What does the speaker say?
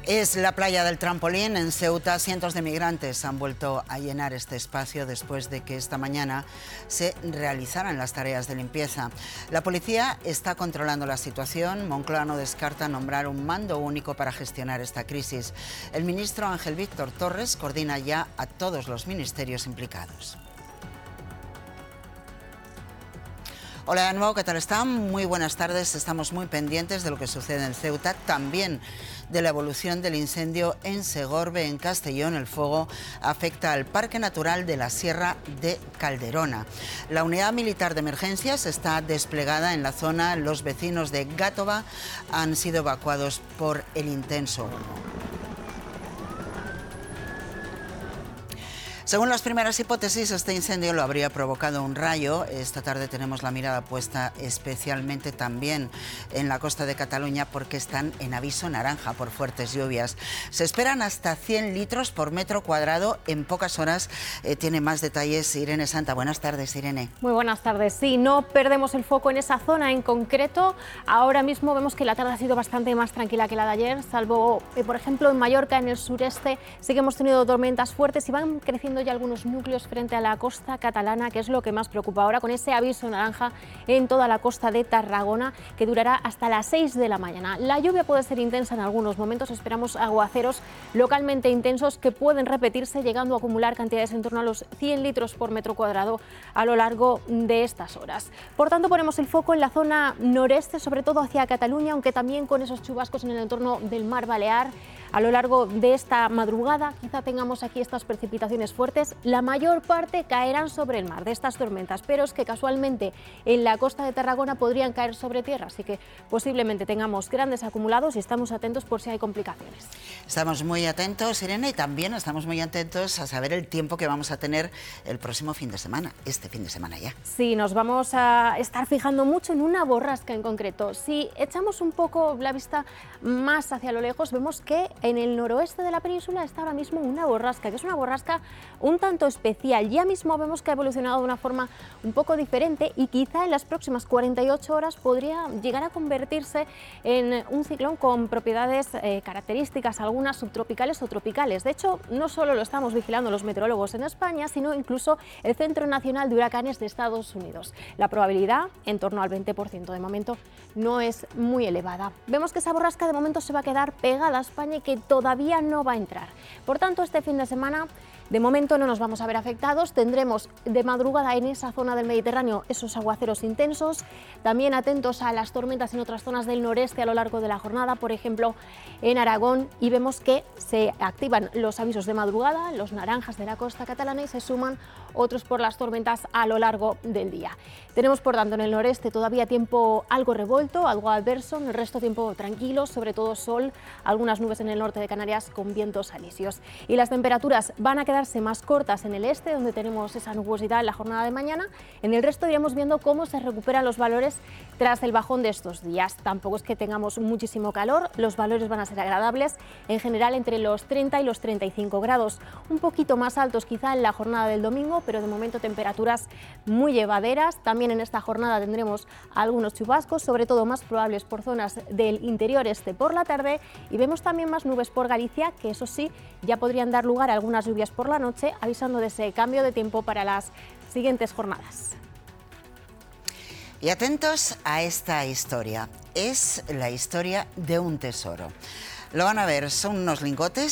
Es la playa del Trampolín en Ceuta. Cientos de migrantes han vuelto a llenar este espacio después de que esta mañana se realizaran las tareas de limpieza. La policía está controlando la situación. Moncloa no descarta nombrar un mando único para gestionar esta crisis. El ministro Ángel Víctor Torres coordina ya a todos los ministerios implicados. Hola de nuevo, ¿qué tal están? Muy buenas tardes. Estamos muy pendientes de lo que sucede en Ceuta, también de la evolución del incendio en Segorbe, en Castellón. El fuego afecta al Parque Natural de la Sierra de Calderona. La unidad militar de emergencias está desplegada en la zona. Los vecinos de Gátova han sido evacuados por el intenso humo. Según las primeras hipótesis, este incendio lo habría provocado un rayo. Esta tarde tenemos la mirada puesta especialmente también en la costa de Cataluña porque están en aviso naranja por fuertes lluvias. Se esperan hasta 100 litros por metro cuadrado en pocas horas. Tiene más detalles Irene Santa. Buenas tardes, Irene. Muy buenas tardes. Sí, no perdemos el foco en esa zona en concreto. Ahora mismo vemos que la tarde ha sido bastante más tranquila que la de ayer, salvo, por ejemplo, en Mallorca, en el sureste, sí que hemos tenido tormentas fuertes y van creciendo ya algunos núcleos frente a la costa catalana, que es lo que más preocupa ahora, con ese aviso naranja en toda la costa de Tarragona, que durará hasta las 6 de la mañana. La lluvia puede ser intensa en algunos momentos, esperamos aguaceros localmente intensos que pueden repetirse, llegando a acumular cantidades en torno a los 100 litros por metro cuadrado a lo largo de estas horas. Por tanto, ponemos el foco en la zona noreste, sobre todo hacia Cataluña, aunque también con esos chubascos en el entorno del mar Balear. A lo largo de esta madrugada quizá tengamos aquí estas precipitaciones fuertes. La mayor parte caerán sobre el mar de estas tormentas, pero es que casualmente en la costa de Tarragona podrían caer sobre tierra, así que posiblemente tengamos grandes acumulados y estamos atentos por si hay complicaciones. Estamos muy atentos, Irene, y también estamos muy atentos a saber el tiempo que vamos a tener el próximo fin de semana, este fin de semana ya. Sí, nos vamos a estar fijando mucho en una borrasca en concreto. Si echamos un poco la vista más hacia lo lejos, vemos que en el noroeste de la península está ahora mismo una borrasca, que es una borrasca un tanto especial. Ya mismo vemos que ha evolucionado de una forma un poco diferente y quizá en las próximas 48 horas podría llegar a convertirse en un ciclón con propiedades características, algunas subtropicales o tropicales. De hecho, no solo lo estamos vigilando los meteorólogos en España, sino incluso el Centro Nacional de Huracanes de Estados Unidos. La probabilidad, en torno al 20% de momento, no es muy elevada. Vemos que esa borrasca de momento se va a quedar pegada a España y que todavía no va a entrar. Por tanto, este fin de semana de momento no nos vamos a ver afectados. Tendremos de madrugada en esa zona del Mediterráneo esos aguaceros intensos, también atentos a las tormentas en otras zonas del noreste a lo largo de la jornada, por ejemplo en Aragón, y vemos que se activan los avisos de madrugada, los naranjas de la costa catalana, y se suman otros por las tormentas a lo largo del día. Tenemos por tanto en el noreste todavía tiempo algo revuelto, algo adverso, en el resto tiempo tranquilo, sobre todo sol, algunas nubes en el norte de Canarias con vientos alisios. Y las temperaturas van a quedarse más cortas en el este, donde tenemos esa nubosidad en la jornada de mañana. En el resto iremos viendo cómo se recuperan los valores tras el bajón de estos días. Tampoco es que tengamos muchísimo calor, los valores van a ser agradables, en general entre los 30 y los 35 grados, un poquito más altos quizá en la jornada del domingo, pero de momento temperaturas muy llevaderas. También en esta jornada tendremos algunos chubascos, sobre todo más probables por zonas del interior este por la tarde, y vemos también más nubes por Galicia, que eso sí, ya podrían dar lugar a algunas lluvias por la noche, avisando de ese cambio de tiempo para las siguientes jornadas. Y atentos a esta historia. Es la historia de un tesoro. Lo van a ver, son unos lingotes